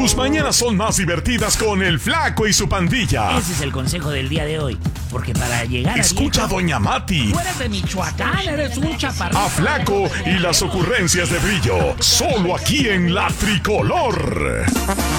Tus mañanas son más divertidas con el Flaco y su pandilla. Ese es el consejo del día de hoy. Porque para llegar Escucha a Doña Mati. Tú eres de Michoacán, eres un chaparrito. A Flaco y las ocurrencias de Brillo. Solo aquí en La Tricolor.